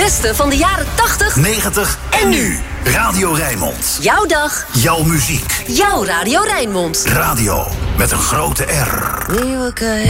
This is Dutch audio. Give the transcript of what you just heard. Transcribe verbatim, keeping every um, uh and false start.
beste van de jaren tachtig, negentig en nu. Radio Rijnmond. Jouw dag. Jouw muziek. Jouw Radio Rijnmond. Radio met een grote R. We were good.